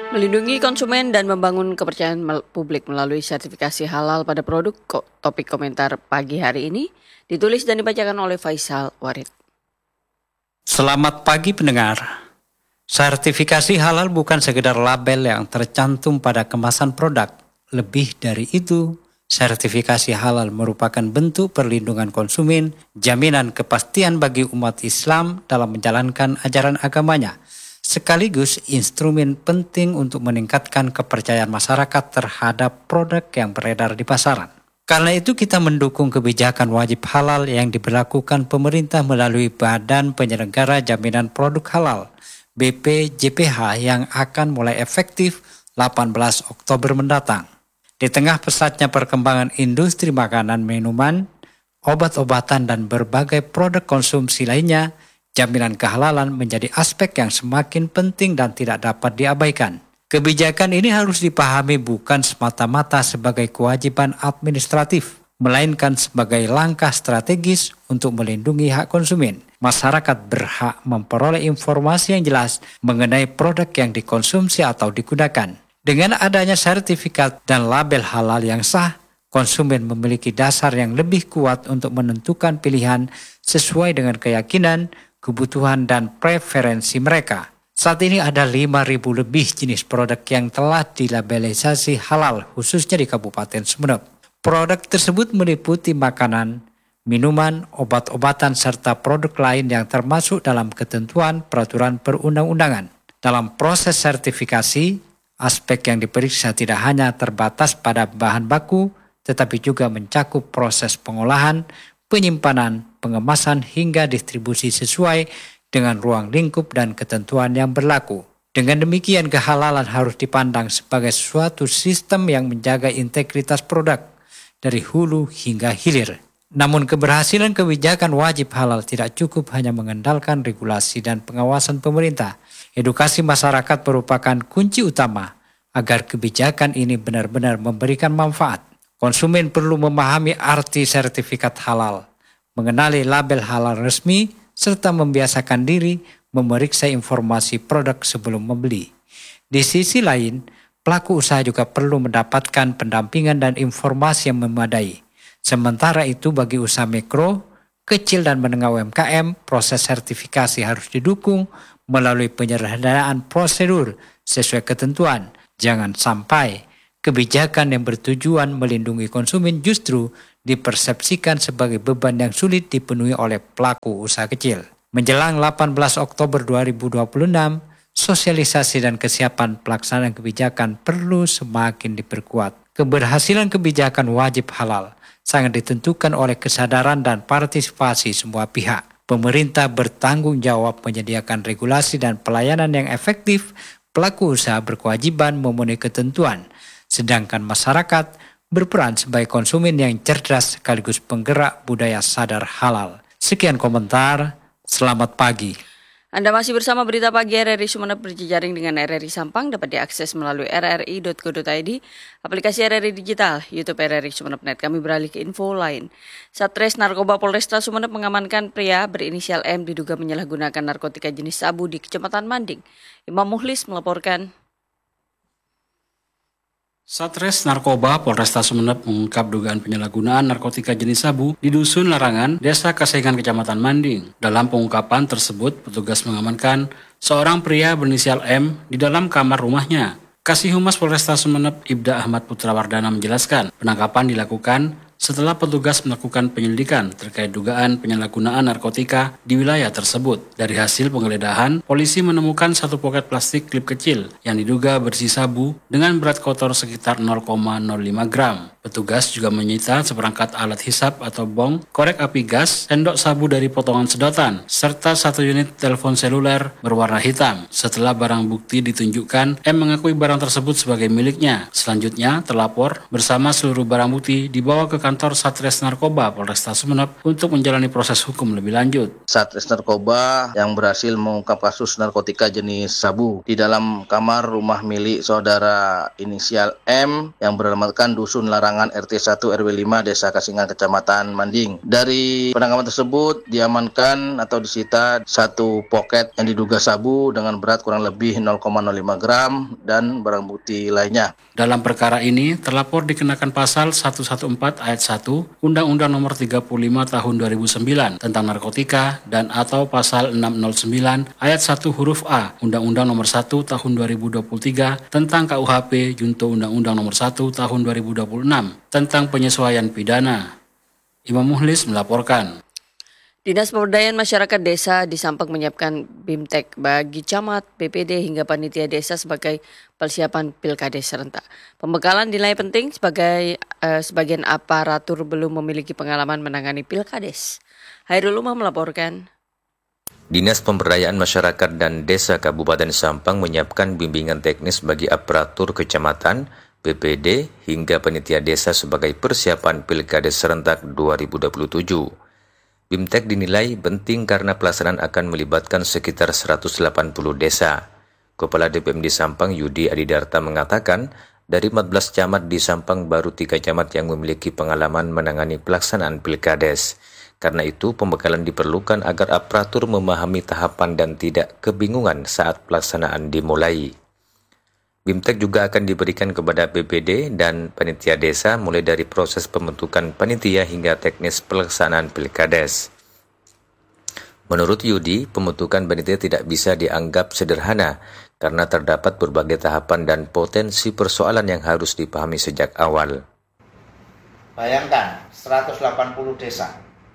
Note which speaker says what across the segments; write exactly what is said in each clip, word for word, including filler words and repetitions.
Speaker 1: Melindungi konsumen dan membangun kepercayaan mel- publik melalui sertifikasi halal pada produk. Ko- topik komentar pagi hari ini ditulis dan dibacakan oleh Faisal Warid.
Speaker 2: Selamat pagi pendengar. Sertifikasi halal bukan sekedar label yang tercantum pada kemasan produk. Lebih dari itu, sertifikasi halal merupakan bentuk perlindungan konsumen, jaminan kepastian bagi umat Islam dalam menjalankan ajaran agamanya, sekaligus instrumen penting untuk meningkatkan kepercayaan masyarakat terhadap produk yang beredar di pasaran. Karena itu kita mendukung kebijakan wajib halal yang diberlakukan pemerintah melalui Badan Penyelenggara Jaminan Produk Halal B P J P H yang akan mulai efektif delapan belas Oktober mendatang. Di tengah pesatnya perkembangan industri makanan, minuman, obat-obatan dan berbagai produk konsumsi lainnya, jaminan kehalalan menjadi aspek yang semakin penting dan tidak dapat diabaikan. Kebijakan ini harus dipahami bukan semata-mata sebagai kewajiban administratif, melainkan sebagai langkah strategis untuk melindungi hak konsumen. Masyarakat berhak memperoleh informasi yang jelas mengenai produk yang dikonsumsi atau digunakan. Dengan adanya sertifikat dan label halal yang sah, konsumen memiliki dasar yang lebih kuat untuk menentukan pilihan sesuai dengan keyakinan, kebutuhan, dan preferensi mereka. Saat ini ada lima ribu lebih jenis produk yang telah dilabelisasi halal, khususnya di Kabupaten Sumeneb. Produk tersebut meliputi makanan, minuman, obat-obatan, serta produk lain yang termasuk dalam ketentuan peraturan perundang-undangan. Dalam proses sertifikasi, aspek yang diperiksa tidak hanya terbatas pada bahan baku, tetapi juga mencakup proses pengolahan, penyimpanan, pengemasan, hingga distribusi sesuai dengan ruang lingkup dan ketentuan yang berlaku. Dengan demikian, kehalalan harus dipandang sebagai suatu sistem yang menjaga integritas produk dari hulu hingga hilir. Namun keberhasilan kebijakan wajib halal tidak cukup hanya mengandalkan regulasi dan pengawasan pemerintah. Edukasi masyarakat merupakan kunci utama agar kebijakan ini benar-benar memberikan manfaat. Konsumen perlu memahami arti sertifikat halal, mengenali label halal resmi, serta membiasakan diri memeriksa informasi produk sebelum membeli. Di sisi lain, pelaku usaha juga perlu mendapatkan pendampingan dan informasi yang memadai. Sementara itu bagi usaha mikro, kecil dan menengah U M K M, proses sertifikasi harus didukung melalui penyederhanaan prosedur sesuai ketentuan. Jangan sampai kebijakan yang bertujuan melindungi konsumen justru dipersepsikan sebagai beban yang sulit dipenuhi oleh pelaku usaha kecil. Menjelang delapan belas Oktober dua ribu dua puluh enam, sosialisasi dan kesiapan pelaksanaan kebijakan perlu semakin diperkuat. Keberhasilan kebijakan wajib halal sangat ditentukan oleh kesadaran dan partisipasi semua pihak. Pemerintah bertanggung jawab menyediakan regulasi dan pelayanan yang efektif, pelaku usaha berkewajiban memenuhi ketentuan, sedangkan masyarakat berperan sebagai konsumen yang cerdas sekaligus penggerak budaya sadar halal. Sekian komentar, selamat pagi.
Speaker 1: Anda masih bersama Berita Pagi R R I Sumeneb, berjejaring dengan R R I Sampang, dapat diakses melalui r r i dot co dot i d, aplikasi R R I Digital, YouTube R R I Sumeneb Net. Kami beralih ke info lain. Satres Narkoba Polresta Sumeneb mengamankan pria berinisial M diduga menyalahgunakan narkotika jenis sabu di Kecamatan Manding. Imam Muhlis melaporkan.
Speaker 3: Satres Narkoba Polresta Sumeneb mengungkap dugaan penyalahgunaan narkotika jenis sabu di Dusun Larangan, Desa Kasengan, Kecamatan Manding. Dalam pengungkapan tersebut, petugas mengamankan seorang pria berinisial M di dalam kamar rumahnya. Kasih Humas Polresta Sumeneb, Ibda Ahmad Putrawardana menjelaskan, penangkapan dilakukan setelah petugas melakukan penyelidikan terkait dugaan penyalahgunaan narkotika di wilayah tersebut. Dari hasil penggeledahan, polisi menemukan satu poket plastik klip kecil yang diduga berisi sabu dengan berat kotor sekitar nol koma nol lima gram. Petugas juga menyita seperangkat alat hisap atau bong, korek api gas, sendok sabu dari potongan sedotan, serta satu unit telepon seluler berwarna hitam. Setelah barang bukti ditunjukkan, M mengakui barang tersebut sebagai miliknya. Selanjutnya, terlapor bersama seluruh barang bukti dibawa ke kantor Satres Narkoba Polresta Sumeneb untuk menjalani proses hukum lebih lanjut.
Speaker 4: Satres Narkoba yang berhasil mengungkap kasus narkotika jenis sabu di dalam kamar rumah milik saudara inisial M yang beralamatkan Dusun Larangan larangan R T satu R W lima Desa Kasingan Kecamatan Manding. Dari penangkapan tersebut diamankan atau disita satu poket yang diduga sabu dengan berat kurang lebih nol koma nol lima gram dan barang bukti lainnya.
Speaker 3: Dalam perkara ini, terlapor dikenakan pasal seratus empat belas ayat satu Undang-Undang Nomor tiga puluh lima Tahun dua ribu sembilan tentang narkotika dan atau pasal enam nol sembilan ayat satu huruf A Undang-Undang Nomor satu Tahun dua ribu dua puluh tiga tentang K U H P junto Undang-Undang Nomor satu Tahun dua ribu dua puluh enam tentang penyesuaian pidana. Imam Muhlis melaporkan.
Speaker 1: Dinas Pemberdayaan Masyarakat Desa di Sampang menyiapkan BIMTEK bagi camat, B P D hingga panitia desa sebagai persiapan Pilkades serentak. Pembekalan dinilai penting sebagai eh, sebagian aparatur belum memiliki pengalaman menangani Pilkades. Hairul Umam melaporkan.
Speaker 5: Dinas Pemberdayaan Masyarakat dan Desa Kabupaten Sampang menyiapkan bimbingan teknis bagi aparatur kecamatan, B P D hingga panitia desa sebagai persiapan Pilkades serentak dua ribu dua puluh tujuh. BIMTEK dinilai penting karena pelaksanaan akan melibatkan sekitar seratus delapan puluh desa. Kepala D P M D Sampang Yudi Adidarta mengatakan, dari empat belas camat di Sampang baru tiga camat yang memiliki pengalaman menangani pelaksanaan Pilkades. Karena itu, pembekalan diperlukan agar aparatur memahami tahapan dan tidak kebingungan saat pelaksanaan dimulai. BIMTEK juga akan diberikan kepada B P D dan panitia desa mulai dari proses pembentukan panitia hingga teknis pelaksanaan Pilkades. Menurut Yudi, pembentukan panitia tidak bisa dianggap sederhana karena terdapat berbagai tahapan dan potensi persoalan yang harus dipahami sejak awal.
Speaker 6: Bayangkan seratus delapan puluh desa,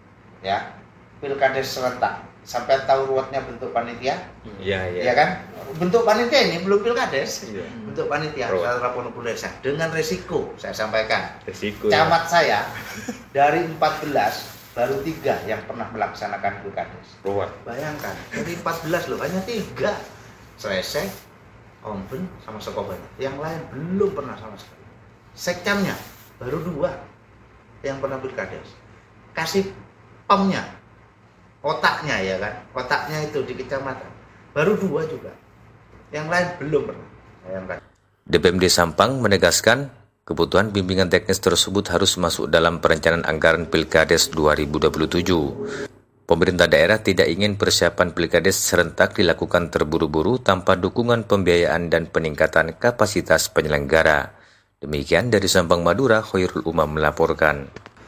Speaker 6: ya, Pilkades serentak. Sampai tahu ruwetnya bentuk panitia? Iya, iya. Ya kan? Bentuk panitia ini belum Pilkades. Iya. Bentuk panitia seratus delapan puluh desa dengan resiko, saya sampaikan. Resiko. Camat ya. Saya dari empat belas baru tiga yang pernah melaksanakan Pilkades. Ruwet. Bayangkan, dari empat belas loh hanya tiga. Sresek, Omben sama Sekoban. Yang lain belum pernah sama sekali. Sekcamnya baru dua yang pernah Pilkades. Kasih pemnya otaknya ya kan, otaknya itu di kecamatan baru dua juga, yang lain belum pernah. Bayangkan.
Speaker 5: D P M D Sampang menegaskan kebutuhan bimbingan teknis tersebut harus masuk dalam perencanaan anggaran Pilkades dua ribu dua puluh tujuh. Pemerintah daerah tidak ingin persiapan Pilkades serentak dilakukan terburu-buru tanpa dukungan pembiayaan dan peningkatan kapasitas penyelenggara. Demikian dari Sampang Madura, Khairul Umam melaporkan.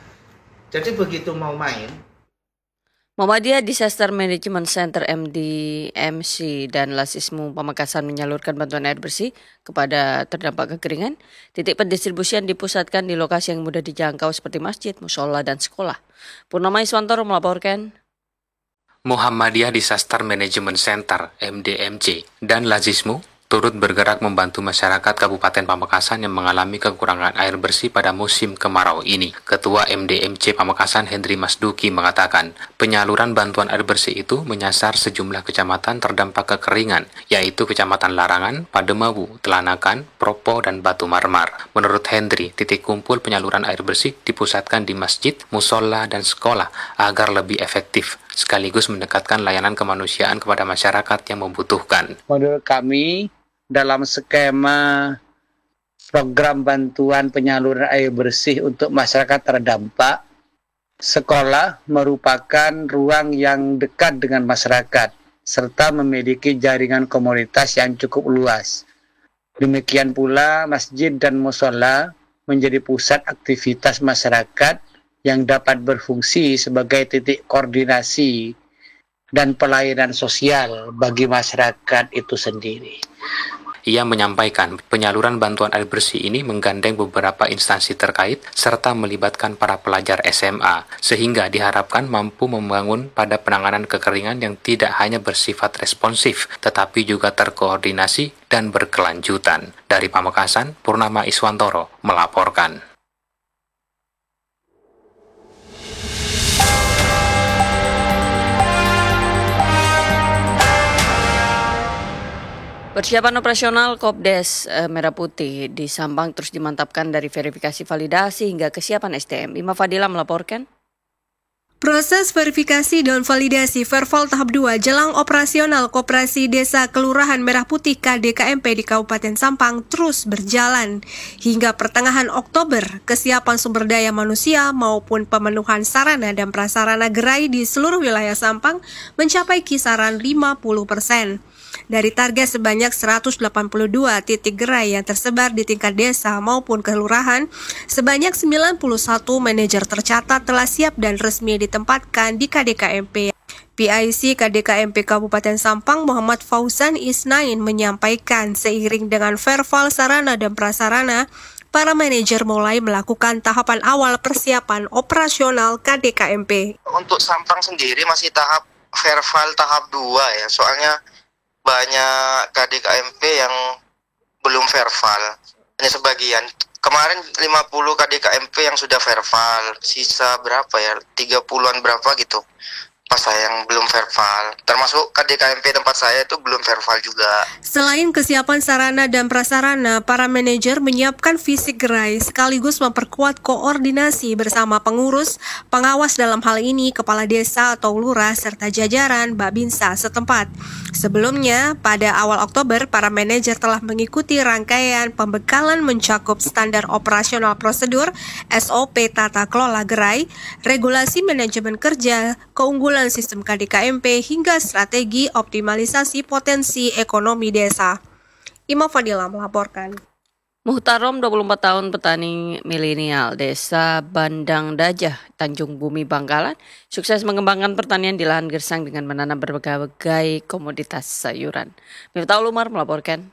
Speaker 6: Jadi begitu mau main,
Speaker 1: Muhammadiyah Disaster Management Center M D M C dan Lasismu Pamekasan menyalurkan bantuan air bersih kepada terdampak kekeringan. Titik pendistribusian dipusatkan di lokasi yang mudah dijangkau seperti masjid, musola, dan sekolah. Purnama Iswantoro melaporkan.
Speaker 7: Muhammadiyah Disaster Management Center M D M C dan Lasismu turut bergerak membantu masyarakat Kabupaten Pamekasan yang mengalami kekurangan air bersih pada musim kemarau ini. Ketua M D M C Pamekasan Hendri Masduki mengatakan, penyaluran bantuan air bersih itu menyasar sejumlah kecamatan terdampak kekeringan, yaitu Kecamatan Larangan, Pademawu, Telanakan, Propo, dan Batu Marmar. Menurut Hendri, titik kumpul penyaluran air bersih dipusatkan di masjid, musola, dan sekolah agar lebih efektif, sekaligus mendekatkan layanan kemanusiaan kepada masyarakat yang membutuhkan.
Speaker 8: Menurut kami, dalam skema program bantuan penyaluran air bersih untuk masyarakat terdampak, sekolah merupakan ruang yang dekat dengan masyarakat, serta memiliki jaringan komunitas yang cukup luas. Demikian pula masjid dan musola menjadi pusat aktivitas masyarakat yang dapat berfungsi sebagai titik koordinasi dan pelayanan sosial bagi masyarakat itu sendiri.
Speaker 7: Ia menyampaikan penyaluran bantuan air bersih ini menggandeng beberapa instansi terkait serta melibatkan para pelajar S M A, sehingga diharapkan mampu membangun pada penanganan kekeringan yang tidak hanya bersifat responsif, tetapi juga terkoordinasi dan berkelanjutan. Dari Pamekasan, Purnama Iswantoro melaporkan.
Speaker 1: Persiapan operasional Kopdes eh, Merah Putih di Sampang terus dimantapkan dari verifikasi validasi hingga kesiapan S D M. Ima Fadila melaporkan.
Speaker 9: Proses verifikasi dan validasi Verval tahap dua jelang operasional Koperasi Desa Kelurahan Merah Putih K D K M P di Kabupaten Sampang terus berjalan. Hingga pertengahan Oktober, kesiapan sumber daya manusia maupun pemenuhan sarana dan prasarana gerai di seluruh wilayah Sampang mencapai kisaran lima puluh persen. Dari target sebanyak seratus delapan puluh dua titik gerai yang tersebar di tingkat desa maupun kelurahan, sebanyak sembilan puluh satu manajer tercatat telah siap dan resmi ditempatkan di K D K M P. P I C K D K M P Kabupaten Sampang Muhammad Fauzan Isnain menyampaikan seiring dengan Verval sarana dan prasarana, para manajer mulai melakukan tahapan awal persiapan operasional K D K M P.
Speaker 10: Untuk Sampang sendiri masih tahap Verval tahap dua ya, soalnya banyak K D K M P yang belum verval, hanya sebagian. Kemarin lima puluh K D K M P yang sudah verval, sisa berapa ya, tiga puluhan berapa gitu pas saya yang belum verval, termasuk K D K M P tempat saya itu belum verval juga.
Speaker 9: Selain kesiapan sarana dan prasarana, para manajer menyiapkan fisik gerai sekaligus memperkuat koordinasi bersama pengurus, pengawas dalam hal ini kepala desa atau lurah serta jajaran Babinsa setempat. Sebelumnya, pada awal Oktober, para manajer telah mengikuti rangkaian pembekalan mencakup standar operasional prosedur, S O P tata kelola gerai, regulasi manajemen kerja, keunggulan sistem K D K M P hingga strategi optimalisasi potensi ekonomi desa. Ima Fadila melaporkan.
Speaker 1: Muhtarom, dua puluh empat tahun, petani milenial Desa Bandang Dajah, Tanjung Bumi, Bangkalan, sukses mengembangkan pertanian di lahan gersang dengan menanam berbagai komoditas sayuran. Miftahul Umar melaporkan.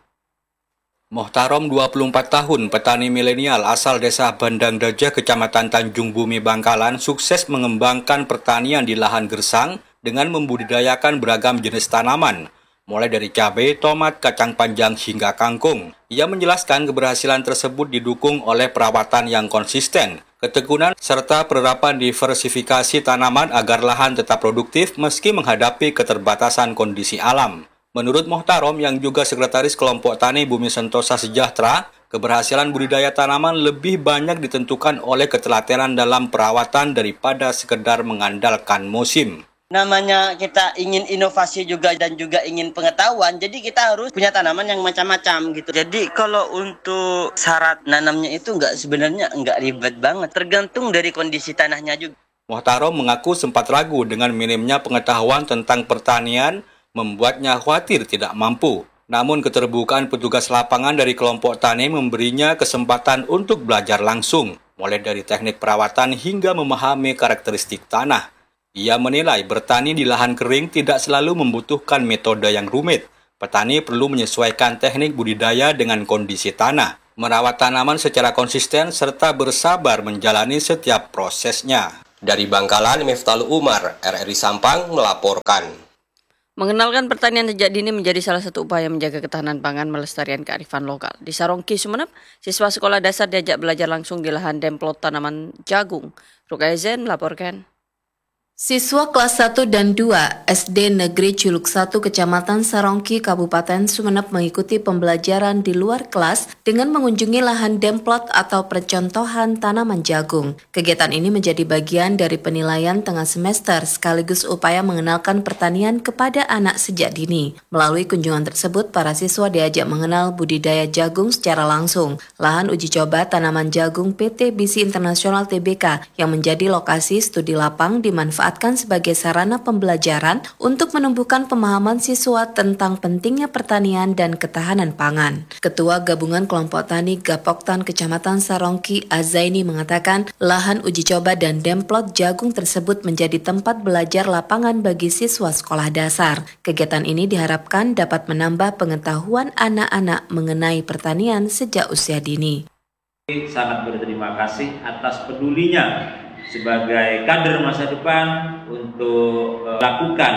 Speaker 11: Muhtarom, dua puluh empat tahun, petani milenial asal Desa Bandang Dajah, Kecamatan Tanjung Bumi, Bangkalan, sukses mengembangkan pertanian di lahan gersang dengan membudidayakan beragam jenis tanaman, mulai dari cabai, tomat, kacang panjang, hingga kangkung. Ia menjelaskan keberhasilan tersebut didukung oleh perawatan yang konsisten, ketekunan, serta penerapan diversifikasi tanaman agar lahan tetap produktif meski menghadapi keterbatasan kondisi alam. Menurut Muhtarom yang juga sekretaris kelompok tani Bumi Sentosa Sejahtera, keberhasilan budidaya tanaman lebih banyak ditentukan oleh ketelatenan dalam perawatan daripada sekedar mengandalkan musim.
Speaker 12: Namanya kita ingin inovasi juga dan juga ingin pengetahuan, jadi kita harus punya tanaman yang macam-macam gitu. Jadi kalau untuk syarat nanamnya itu enggak sebenarnya enggak ribet banget, tergantung dari kondisi tanahnya juga.
Speaker 11: Muhtarom mengaku sempat ragu dengan minimnya pengetahuan tentang pertanian, membuatnya khawatir tidak mampu. Namun keterbukaan petugas lapangan dari kelompok tani memberinya kesempatan untuk belajar langsung, mulai dari teknik perawatan hingga memahami karakteristik tanah. Ia menilai bertani di lahan kering tidak selalu membutuhkan metode yang rumit. Petani perlu menyesuaikan teknik budidaya dengan kondisi tanah, merawat tanaman secara konsisten, serta bersabar menjalani setiap prosesnya.
Speaker 13: Dari Bangkalan, Miftahul Umar, R R I Sampang melaporkan.
Speaker 1: Mengenalkan pertanian sejak dini menjadi salah satu upaya menjaga ketahanan pangan, melestarikan kearifan lokal. Di Sarongki, Sumeneb, siswa sekolah dasar diajak belajar langsung di lahan demplot tanaman jagung. Rukaya Zen melaporkan.
Speaker 14: Siswa kelas satu dan dua S D Negeri Culuk satu Kecamatan Sarongki, Kabupaten Sumeneb mengikuti pembelajaran di luar kelas dengan mengunjungi lahan demplot atau percontohan tanaman jagung. Kegiatan ini menjadi bagian dari penilaian tengah semester sekaligus upaya mengenalkan pertanian kepada anak sejak dini. Melalui kunjungan tersebut, para siswa diajak mengenal budidaya jagung secara langsung. Lahan uji coba tanaman jagung P T B C Internasional T B K yang menjadi lokasi studi lapang dimanfaatkan sebagai sarana pembelajaran untuk menumbuhkan pemahaman siswa tentang pentingnya pertanian dan ketahanan pangan. Ketua Gabungan Kelompok Tani Gapoktan Kecamatan Sarongki Azaini mengatakan lahan uji coba dan demplot jagung tersebut menjadi tempat belajar lapangan bagi siswa sekolah dasar. Kegiatan ini diharapkan dapat menambah pengetahuan anak-anak mengenai pertanian sejak usia dini.
Speaker 15: Sangat berterima kasih atas pedulinya sebagai kader masa depan untuk uh, lakukan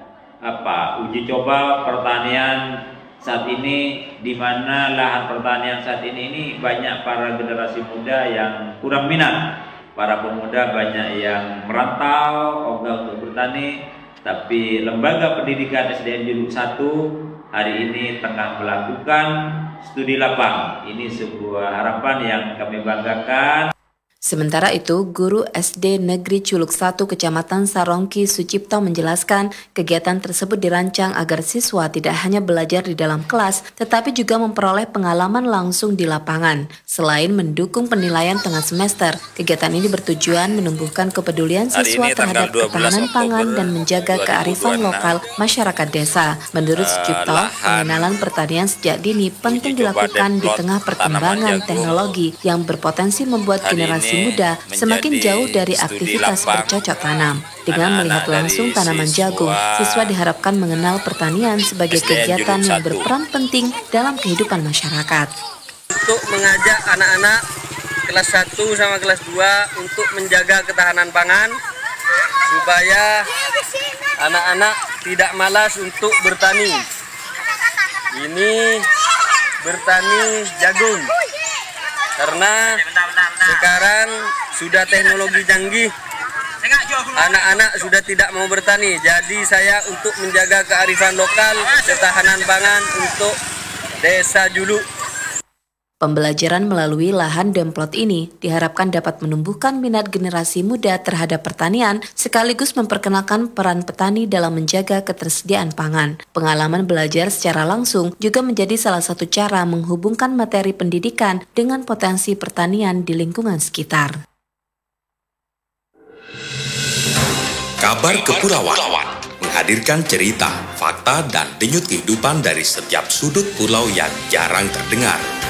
Speaker 15: apa uji coba pertanian saat ini, di mana lahan pertanian saat ini ini banyak para generasi muda yang kurang minat. Para pemuda banyak yang merantau ogah untuk bertani, tapi lembaga pendidikan S D N Culuk satu hari ini tengah melakukan studi lapang. Ini sebuah harapan yang kami banggakan.
Speaker 14: Sementara itu, guru S D Negeri Culuk satu Kecamatan Sarongki Sucipto menjelaskan kegiatan tersebut dirancang agar siswa tidak hanya belajar di dalam kelas, tetapi juga memperoleh pengalaman langsung di lapangan. Selain mendukung penilaian tengah semester, kegiatan ini bertujuan menumbuhkan kepedulian siswa terhadap ketahanan pangan dan menjaga kearifan lokal masyarakat desa. Menurut Sucipto, pengenalan pertanian sejak dini penting dilakukan di tengah perkembangan teknologi yang berpotensi membuat generasi muda semakin jauh dari aktivitas bercocok tanam. Dengan melihat langsung tanaman jagung, siswa diharapkan mengenal pertanian sebagai kegiatan yang berperan penting dalam kehidupan masyarakat.
Speaker 16: Untuk mengajak anak-anak kelas satu sama kelas dua untuk menjaga ketahanan pangan, supaya anak-anak tidak malas untuk bertani. Ini bertani jagung. Karena sekarang sudah teknologi canggih, anak-anak sudah tidak mau bertani. Jadi saya untuk menjaga kearifan lokal, ketahanan pangan untuk Desa Juluk.
Speaker 14: Pembelajaran melalui lahan demplot ini diharapkan dapat menumbuhkan minat generasi muda terhadap pertanian sekaligus memperkenalkan peran petani dalam menjaga ketersediaan pangan. Pengalaman belajar secara langsung juga menjadi salah satu cara menghubungkan materi pendidikan dengan potensi pertanian di lingkungan sekitar.
Speaker 17: Kabar Kepulauan menghadirkan cerita, fakta, dan denyut kehidupan dari setiap sudut pulau yang jarang terdengar.